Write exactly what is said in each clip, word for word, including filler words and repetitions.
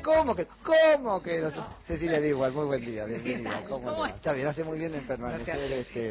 ¿Cómo que? ¿Cómo que no? No. Cecilia Digual, muy buen día, bienvenida. ¿Cómo, ¿Cómo está bien, hace muy bien en permanecer no este...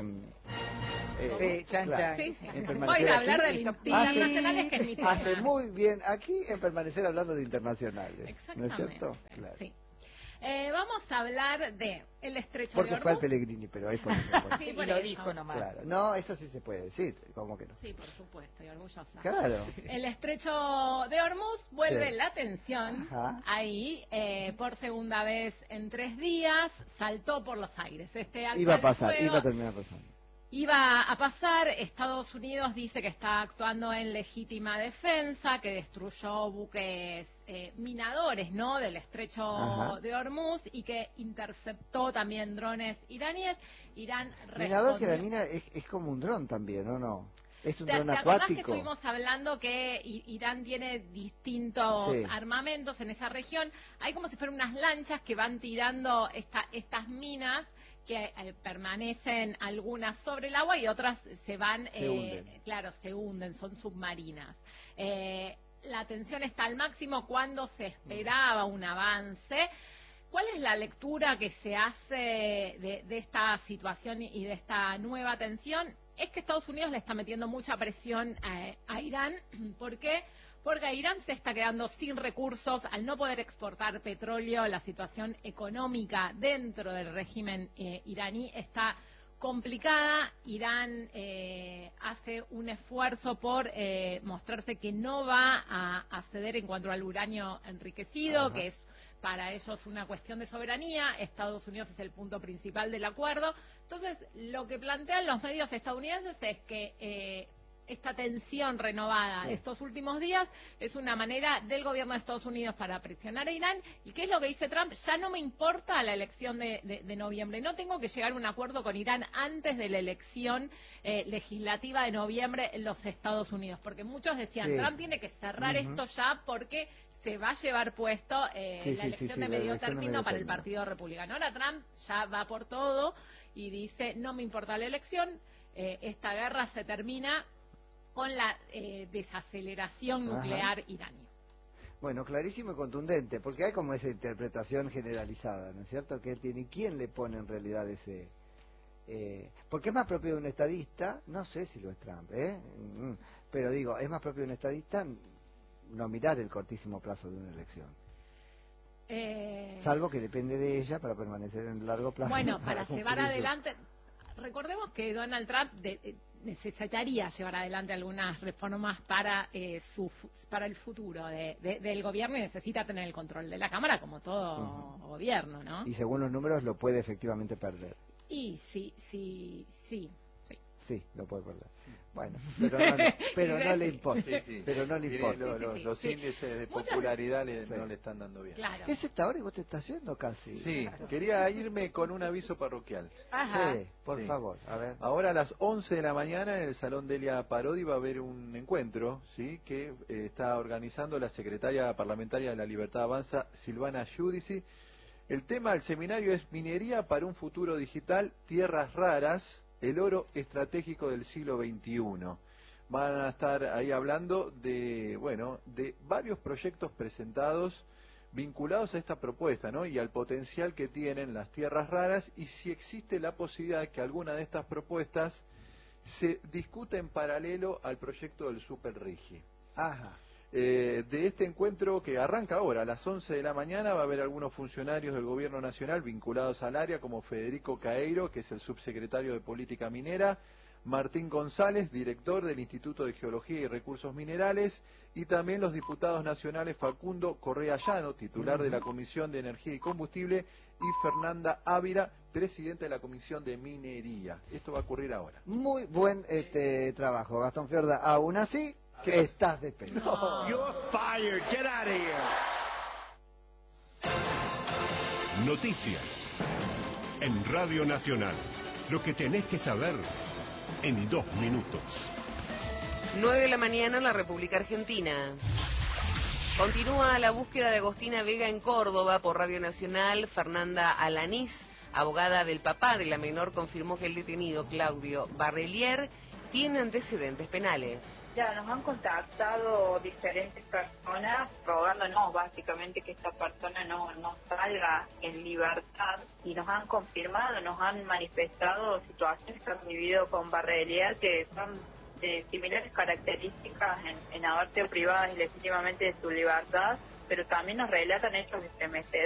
Eh, sí, chan, claro, chan. Sí, sí. Voy a hablar de internacionales, que es mi tema. Hace muy bien aquí en permanecer hablando de internacionales. Exactamente. ¿No es cierto? Claro. Sí. Eh, vamos a hablar de el estrecho Porque de Hormuz. fue al Pellegrini, pero ahí fue. Sí, por lo eso. dijo nomás. Claro. No, eso sí se puede decir, ¿cómo que no? Sí, por supuesto, y orgullosa. Claro. El estrecho de Hormuz vuelve Sí. la tensión. Ajá. Ahí, eh, por segunda vez en tres días, saltó por los aires. Este alto Iba a al pasar, fuego iba a terminar pasando. Iba a pasar. Estados Unidos dice que está actuando en legítima defensa, que destruyó buques eh, minadores, ¿no?, del estrecho Ajá. de Hormuz, y que interceptó también drones iraníes. Irán respondió. Minador que la mina es, es como un dron también, ¿o no? Es un ¿Te, dron ¿Te acordás acuático. que estuvimos hablando que Irán tiene distintos Sí. armamentos en esa región? Hay como si fueran unas lanchas que van tirando esta, estas minas que eh, permanecen algunas sobre el agua y otras se van, Se eh, hunden. claro, se hunden, son submarinas. Eh, la tensión está al máximo cuando se esperaba un avance. ¿Cuál es la lectura que se hace de, de esta situación y de esta nueva tensión? Es que Estados Unidos le está metiendo mucha presión a, a Irán. ¿Por qué? Porque Irán se está quedando sin recursos al no poder exportar petróleo. La situación económica dentro del régimen eh, iraní está complicada. Irán eh, hace un esfuerzo por eh, mostrarse que no va a, a ceder en cuanto al uranio enriquecido, Ajá. que es para ellos una cuestión de soberanía. Estados Unidos es el punto principal del acuerdo. Entonces, lo que plantean los medios estadounidenses es que eh, esta tensión renovada sí. estos últimos días es una manera del gobierno de Estados Unidos para presionar a Irán. ¿Y qué es lo que dice Trump? Ya no me importa la elección de, de, de noviembre, no tengo que llegar a un acuerdo con Irán antes de la elección eh, legislativa de noviembre en los Estados Unidos, porque muchos decían, sí. Trump tiene que cerrar uh-huh. esto ya porque se va a llevar puesto eh, sí, la sí, elección sí, sí, de medio elección término de medio para término. el Partido Republicano. Ahora Trump ya va por todo y dice, no me importa la elección, eh, esta guerra se termina con la eh, desaceleración nuclear Ajá. iraní. Bueno, clarísimo y contundente, porque hay como esa interpretación generalizada, ¿no es cierto? Que él tiene, ¿quién le pone en realidad ese...? Eh, porque es más propio de un estadista, no sé si lo es Trump, ¿eh? Mm, pero digo, es más propio de un estadista no mirar el cortísimo plazo de una elección. Eh... Salvo que depende de ella para permanecer en el largo plazo. Bueno, para llevar adelante... Recordemos que Donald Trump de, de, necesitaría llevar adelante algunas reformas para eh, su para el futuro de, de, del gobierno y necesita tener el control de la Cámara como todo uh-huh. gobierno, ¿no? Y según los números lo puede efectivamente perder. Y sí, sí, sí, sí. Sí, lo puede perder. Bueno, pero no, pero no le importa. Sí, sí. Pero no le importa. Lo, lo, sí, sí, los sí. índices de popularidad le, sí. no le están dando bien. Claro. Es esta hora y vos te estás yendo casi. Sí, claro. Quería irme con un aviso parroquial. Ajá. Sí, por sí. favor, a ver. Ahora a las once de la mañana en el Salón Delia Parodi va a haber un encuentro, ¿sí?, que eh, está organizando la secretaria parlamentaria de la Libertad Avanza, Silvana Giudici. El tema del seminario es Minería para un futuro digital, tierras raras, el oro estratégico del siglo veintiuno. Van a estar ahí hablando de, bueno, de varios proyectos presentados vinculados a esta propuesta, ¿no?, y al potencial que tienen las tierras raras, y si existe la posibilidad de que alguna de estas propuestas se discuta en paralelo al proyecto del Super Rigi. Ajá. Eh, de este encuentro que arranca ahora a las once de la mañana va a haber algunos funcionarios del gobierno nacional vinculados al área, como Federico Caeiro, que es el subsecretario de Política Minera, Martín González, director del Instituto de Geología y Recursos Minerales, y también los diputados nacionales Facundo Correa Llano, titular de la Comisión de Energía y Combustible, y Fernanda Ávila, presidenta de la Comisión de Minería. Esto va a ocurrir ahora. Muy buen este trabajo, Gastón Fiorda. Aún así, que estás despedido. No. You're fired. Get out of here. Noticias en Radio Nacional. Lo que tenés que saber en dos minutos. nueve de la mañana en la República Argentina. Continúa la búsqueda de Agostina Vega en Córdoba por Radio Nacional. Fernanda Alanís, abogada del papá de la menor, confirmó que el detenido Claudio Barrelier tiene antecedentes penales. Ya, nos han contactado diferentes personas rogándonos básicamente que esta persona no, no salga en libertad y nos han confirmado, nos han manifestado situaciones que han vivido con Barrelia que son de similares características en, en haber sido privadas ilegítimamente de su libertad, pero también nos relatan hechos estremecedores.